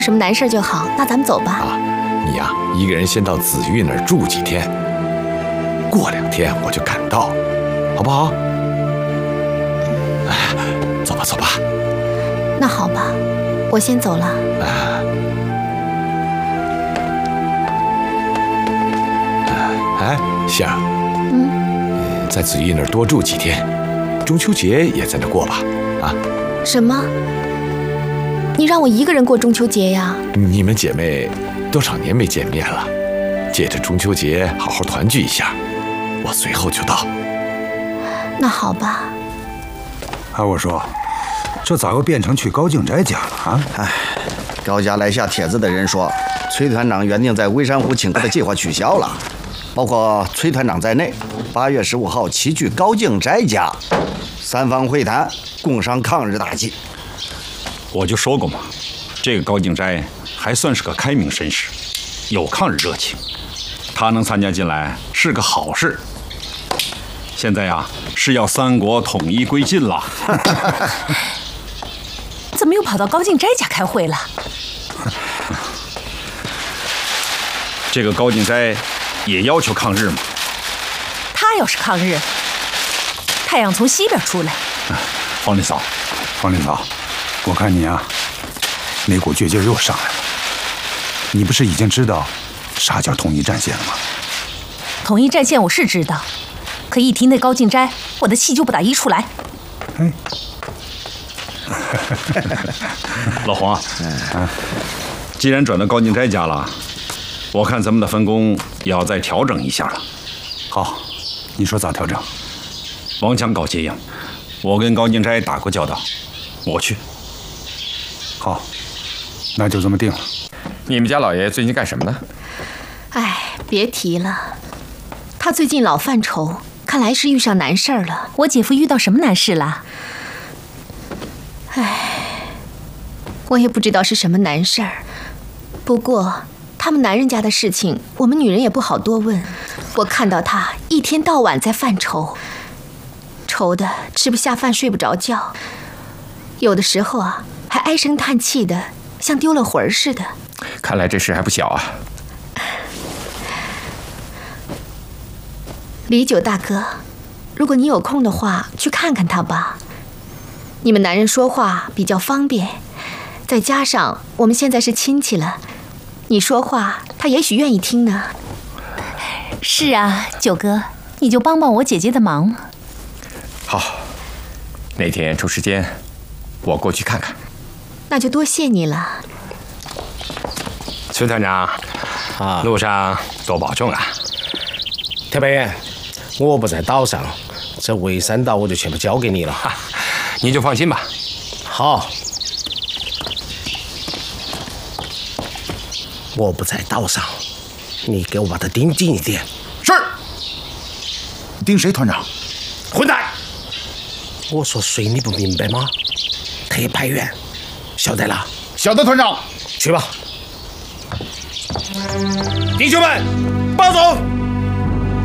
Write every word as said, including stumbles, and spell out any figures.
什么难事就好，那咱们走吧。 啊，你呀、啊，一个人先到子玉那儿住几天，过两天我就赶到，好不好？哎，走吧，走吧。 那好吧，我先走了。 哎，哎，杏儿，嗯，在子玉那儿多住几天，中秋节也在那过吧？啊？ 什么？你让我一个人过中秋节呀？ 你们姐妹多少年没见面了，借着中秋节好好团聚一下，我随后就到。 那好吧。 哎，我说，这咋又变成去高敬斋家了啊？ 哎，高家来下帖子的人说，崔团长原定在微山湖请客的计划取消了，包括崔团长在内，八月十五号齐聚高敬斋家，三方会谈，共商抗日大计。 我就说过嘛，这个高敬斋还算是个开明绅士，有抗日热情，他能参加进来是个好事。现在呀，是要三国统一归晋了。 怎么又跑到高敬斋家开会了？ 这个高敬斋也要求抗日吗？ 他要是抗日，太阳从西边出来。 黄林嫂， 黄林嫂，我看你啊，那股倔劲儿又上来了。你不是已经知道啥叫统一战线了吗？ 统一战线我是知道，可一提那高敬斋，我的气就不打一处来。 哎， 老黄啊，既然转到高敬斋家了，我看咱们的分工也要再调整一下了。 好，你说咋调整？ 王强搞接应，我跟高敬斋打过交道，我去。 好，那就这么定了。 你们家老爷最近干什么呢？ 哎，别提了，他最近老犯愁，看来是遇上难事儿了。 我姐夫遇到什么难事了？ 哎，我也不知道是什么难事儿。不过他们男人家的事情，我们女人也不好多问。我看到他一天到晚在犯愁，愁得吃不下饭，睡不着觉，有的时候啊，还唉声叹气的，像丢了魂儿似的。 看来这事还不小啊。 李九大哥，如果你有空的话，去看看他吧。你们男人说话比较方便，再加上我们现在是亲戚了，你说话他也许愿意听呢。 是啊，九哥，你就帮帮我姐姐的忙。 好，哪天抽时间，我过去看看。 那就多谢你了。 崔团长，啊，路上多保重啊。 特派员，我不在岛上，这围山岛我就全部交给你了。 你就放心吧。 好，我不在岛上，你给我把它盯紧一点。 是。盯谁，团长？ 混蛋！我说谁你不明白吗？特派员，晓得了。 晓得，团长。 去吧。弟兄们，报走！